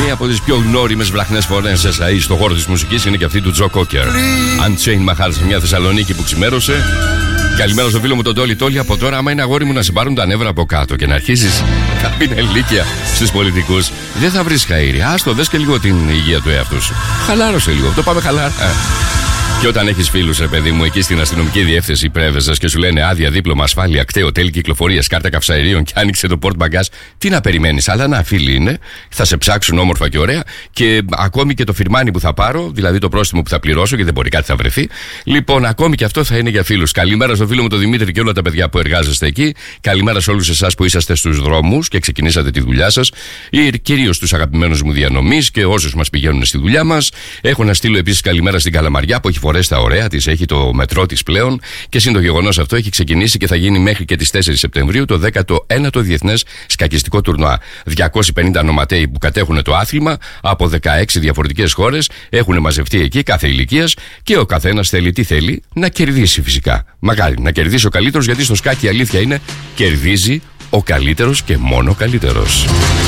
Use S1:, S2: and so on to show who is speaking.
S1: Μία από τις πιο γνώριμες βραχνές φωνές SAE στον χώρο της μουσικής είναι και αυτή του Τζο Κόκερ. Unchained My Heart, σε μια Θεσσαλονίκη που ξημέρωσε. Καλημέρα στο φίλο μου τον Τόλι Τόλι. Από τώρα, άμα είναι αγόρι μου να σε πάρουν τα νεύρα από κάτω και να αρχίσεις κάποια ηλίκεια στους πολιτικούς, δεν θα βρεις χαΐρι. Άστο, δες και λίγο την υγεία του εαυτού σου. Χαλάρωσε λίγο. Το πάμε χαλάρα. Και όταν έχεις φίλους, ρε παιδί μου, εκεί στην αστυνομική διεύθυνση πρέβεζας και σου λένε άδεια, δίπλωμα, ασφάλεια, κταίο, τέλη κυκλοφορίας, κάρτα καυσαερίων και άνοιξε το πόρτ μπαγκάζ, τι να περιμένεις? Αλλά να, φίλοι είναι, θα σε ψάξουν όμορφα και ωραία και ακόμη και το φιρμάνι που θα πάρω, δηλαδή το πρόστιμο που θα πληρώσω, γιατί δεν μπορεί κάτι θα βρεθεί. Λοιπόν, ακόμη και αυτό θα είναι για φίλους. Καλημέρα στο φίλο μου τον Δημήτρη και όλα τα παιδιά που εργάζεστε εκεί. Καλημέρα σε όλους εσάς που είσαστε στους δρόμους και ξεκινήσατε τη δουλειά σας. Κυρίως τους αγαπημένους μου διανομής και όσους μας πηγαίνουν στη δουλειά μας. Έχω να στείλω επίσης καλημέρα στην Καλαμαριά που έχει φορέσει τα ωραία της, έχει το μετρό της πλέον και συν το γεγονός αυτό έχει ξεκινήσει και θα γίνει μέχρι και τις 4 Σεπτεμβρίου το 19ο Διεθνές Σκακιστικό Τουρνουά. 250 νοματέοι που κατέχουν το άθλημα από 16 διαφορετικές χώρες έχουν μαζευτεί εκεί κάθε ηλικίας και ο καθένας θέλει τι θέλει? Να κερδίσει φυσικά. Μακάρι να κερδίσει ο καλύτερος, γιατί στο σκάκι η αλήθεια είναι κερδίζει ο καλύτερος και μόνο ο καλύτερος.